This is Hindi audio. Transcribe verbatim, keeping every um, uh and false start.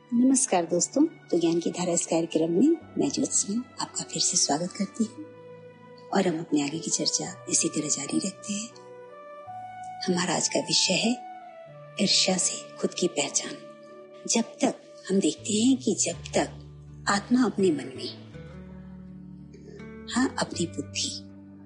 नमस्कार दोस्तों, तो ज्ञान की धारा इस कार्यक्रम में मैं ज्योत्सना आपका फिर से स्वागत करती हूँ और हम अपने आगे की चर्चा इसी तरह जारी रखते हैं। हमारा आज का विषय है ईर्ष्या से खुद की पहचान। जब तक हम देखते हैं कि जब तक आत्मा अपने मन में, हाँ अपनी बुद्धि